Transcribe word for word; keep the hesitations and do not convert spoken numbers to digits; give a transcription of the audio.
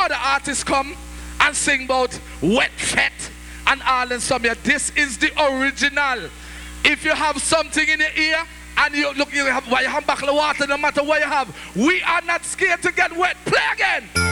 other artists come and sing about wet fat and all and some. This is the original. If you have something in your ear and you look, you have, why you have back the water, no matter what you have, we are not scared to get wet. Play again.